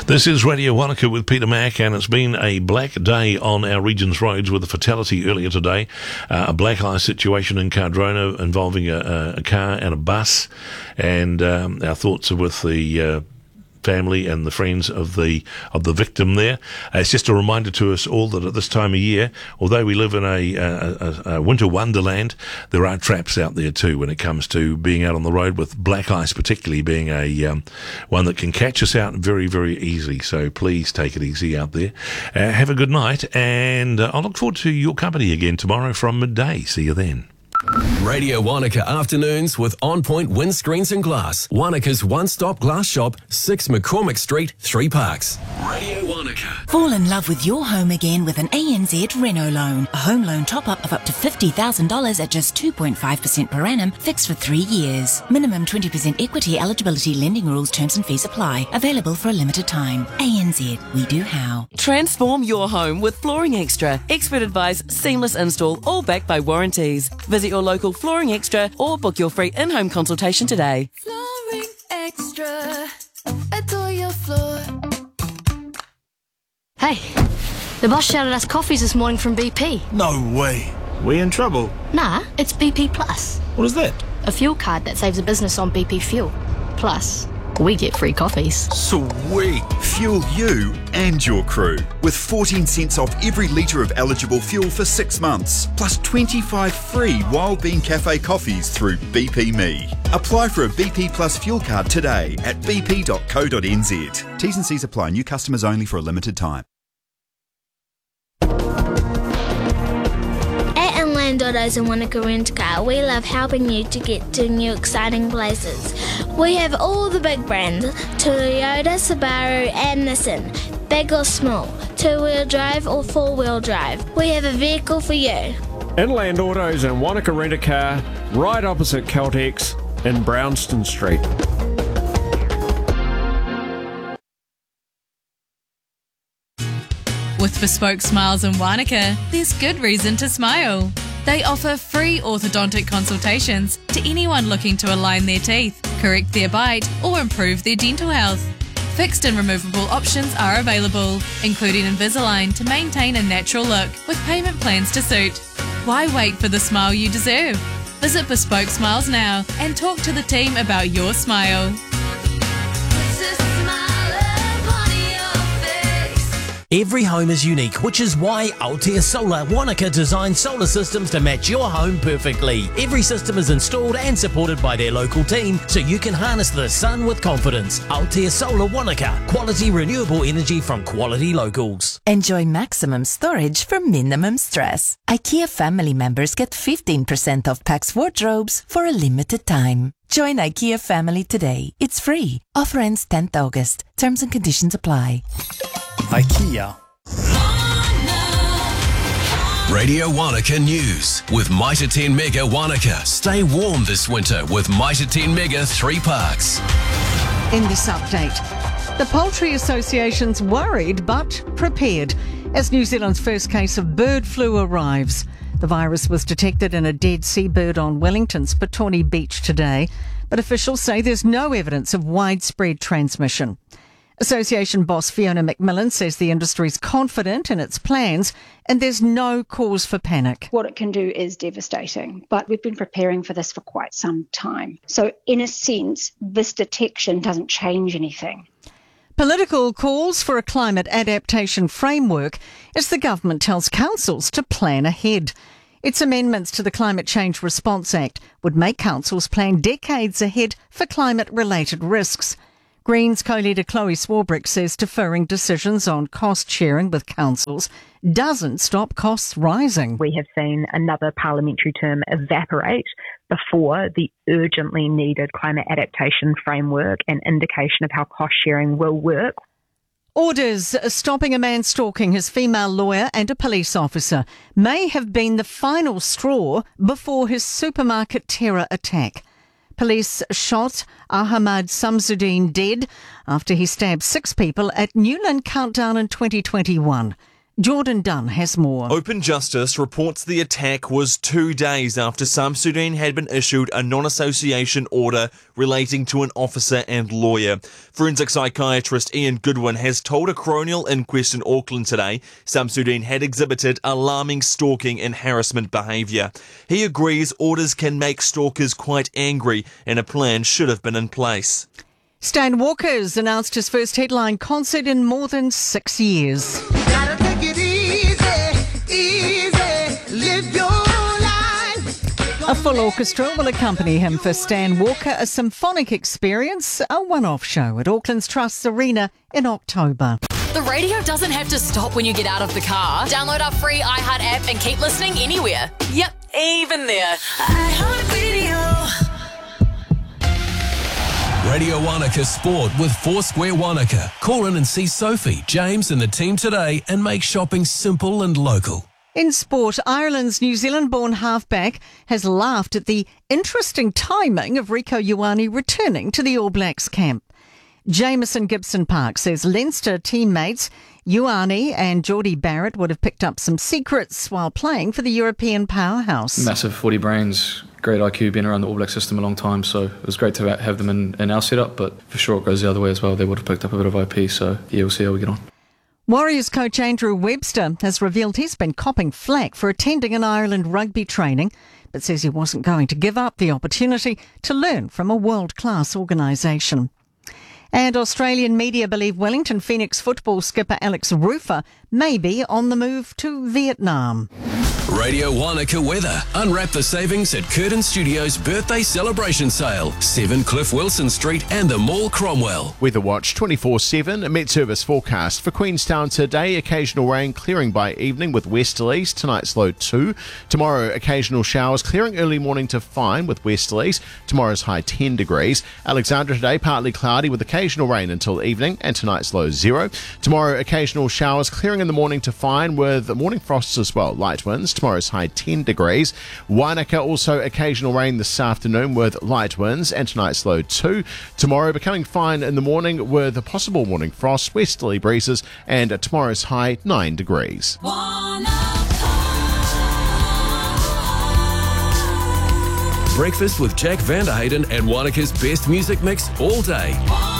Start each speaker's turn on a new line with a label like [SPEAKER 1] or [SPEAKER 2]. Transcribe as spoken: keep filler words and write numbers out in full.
[SPEAKER 1] This is Radio Wanaka with Peter Mack, and it's been a black day on our region's roads with a fatality earlier today. Uh, a black eye situation in Cardrona involving a, a car and a bus, and um, our thoughts are with the uh, family and the friends of the of the victim there. Uh, it's just a reminder to us all that at this time of year, although we live in a, a, a winter wonderland, there are traps out there too when it comes to being out on the road, with black ice particularly being a um, one that can catch us out very, very easily. So please take it easy out there. Uh, have a good night, and uh, I look forward to your company again tomorrow from midday. See you then.
[SPEAKER 2] Radio Wanaka Afternoons with On Point Windscreens and Glass. Wanaka's one-stop glass shop, six McCormick Street, Three Parks. Radio Wanaka.
[SPEAKER 3] Fall in love with your home again with an A N Z Reno loan. A home loan top-up of up to fifty thousand dollars at just two point five percent per annum, fixed for three years. Minimum twenty percent equity eligibility, lending rules, terms and fees apply. Available for a limited time. A N Z, we do how.
[SPEAKER 4] Transform your home with Flooring Extra. Expert advice, seamless install, all backed by warranties. Visit your local Flooring Extra or book your free in-home consultation today.
[SPEAKER 5] Flooring Extra, adore your floor.
[SPEAKER 6] Hey, the boss shouted us coffees this morning from B P.
[SPEAKER 7] No way. We in trouble?
[SPEAKER 6] Nah, it's B P Plus.
[SPEAKER 7] What is that?
[SPEAKER 6] A fuel card that saves a business on B P fuel. Plus, we get free coffees.
[SPEAKER 7] Sweet.
[SPEAKER 8] Fuel you and your crew with fourteen cents off every litre of eligible fuel for six months, plus twenty-five free Wild Bean Cafe coffees through B P Me. Apply for a B P Plus fuel card today at b p dot co dot n z. T's and C's apply. New customers only for a limited time.
[SPEAKER 9] At Inland Autos in Wanaka Rent Car, we love helping you to get to new exciting places. We have all the big brands, Toyota, Subaru and Nissan. Big or small, two-wheel drive or four-wheel drive. We have a vehicle for you.
[SPEAKER 10] Inland Autos in Wanaka Rent a Car, right opposite Caltex in Brownston Street.
[SPEAKER 11] With Bespoke Smiles in Wanaka, there's good reason to smile. They offer free orthodontic consultations to anyone looking to align their teeth, correct their bite, or improve their dental health. Fixed and removable options are available, including Invisalign to maintain a natural look, with payment plans to suit. Why wait for the smile you deserve? Visit Bespoke Smiles now and talk to the team about your smile.
[SPEAKER 12] Every home is unique, which is why Altea Solar Wanaka designs solar systems to match your home perfectly. Every system is installed and supported by their local team, so you can harness the sun with confidence. Altea Solar Wanaka, quality renewable energy from quality locals.
[SPEAKER 3] Enjoy maximum storage for minimum stress. IKEA family members get fifteen percent off Pax wardrobes for a limited time. Join IKEA family today. It's free. Offer ends tenth August. Terms and conditions apply.
[SPEAKER 7] IKEA.
[SPEAKER 2] Radio Wanaka News with Mitre ten Mega Wanaka. Stay warm this winter with Mitre ten Mega Three Parks.
[SPEAKER 13] In this update, the Poultry Association's worried but prepared as New Zealand's first case of bird flu arrives. The virus was detected in a dead seabird on Wellington's Petone Beach today, but officials say there's no evidence of widespread transmission. Association boss Fiona McMillan says the industry is confident in its plans and there's no cause for panic.
[SPEAKER 14] What it can do is devastating, but we've been preparing for this for quite some time. So in a sense, this detection doesn't change anything.
[SPEAKER 13] Political calls for a climate adaptation framework as the government tells councils to plan ahead. Its amendments to the Climate Change Response Act would make councils plan decades ahead for climate-related risks. Greens co-leader Chloe Swarbrick says deferring decisions on cost sharing with councils doesn't stop costs rising.
[SPEAKER 15] We have seen another parliamentary term evaporate before the urgently needed climate adaptation framework and indication of how cost sharing will work.
[SPEAKER 13] Orders stopping a man stalking his female lawyer and a police officer may have been the final straw before his supermarket terror attack. Police shot Ahmad Samsudeen dead after he stabbed six people at Newland Countdown in twenty twenty-one. Jordan Dunn has more.
[SPEAKER 16] Open Justice reports the attack was two days after Samsudeen had been issued a non-association order relating to an officer and lawyer. Forensic psychiatrist Ian Goodwin has told a coronial inquest in Auckland today Samsudeen had exhibited alarming stalking and harassment behaviour. He agrees orders can make stalkers quite angry and a plan should have been in place.
[SPEAKER 13] Stan Walker's announced his first headline concert in more than six years.
[SPEAKER 17] Gotta take it easy, easy, live your life.
[SPEAKER 13] A full orchestra will accompany him for Stan Walker, a symphonic experience, a one-off show at Auckland's Trust's Arena in October.
[SPEAKER 18] The radio doesn't have to stop when you get out of the car. Download our free iHeart app and keep listening anywhere. Yep, even there. iHeartRadio.
[SPEAKER 2] Radio Wanaka Sport with Foursquare Wanaka. Call in and see Sophie, James and the team today and make shopping simple and local.
[SPEAKER 13] In sport, Ireland's New Zealand-born halfback has laughed at the interesting timing of Rieko Ioane returning to the All Blacks camp. Jamieson Gibson-Park says Leinster teammates Ioane and Geordie Barrett would have picked up some secrets while playing for the European powerhouse.
[SPEAKER 19] Massive footy brains, great I Q, been around the All Black system a long time, so it was great to have them in, in our setup, but for sure it goes the other way as well. They would have picked up a bit of I P, so yeah, we'll see how we get on.
[SPEAKER 13] Warriors coach Andrew Webster has revealed he's been copping flack for attending an Ireland rugby training, but says he wasn't going to give up the opportunity to learn from a world-class organisation. And Australian media believe Wellington Phoenix football skipper Alex Rufer may be on the move to Vietnam.
[SPEAKER 2] Radio Wanaka weather. Unwrap the savings at Curtin Studios birthday celebration sale. seven Cliff Wilson Street and the Mall Cromwell.
[SPEAKER 20] Weather Watch twenty-four seven. Met Service forecast for Queenstown today. Occasional rain clearing by evening with westerlies. Tonight's low two. Tomorrow occasional showers clearing early morning to fine with westerlies. Tomorrow's high ten degrees. Alexandra today partly cloudy with occasional rain until evening and tonight's low zero. Tomorrow occasional showers clearing in the morning to fine with morning frosts as well. Light winds. Tomorrow's high ten degrees. Wanaka also occasional rain this afternoon with light winds and tonight's low two. Tomorrow becoming fine in the morning with a possible morning frost, westerly breezes, and tomorrow's high nine degrees.
[SPEAKER 2] Breakfast with Jack Vanderhayden and Wanaka's best music mix all day.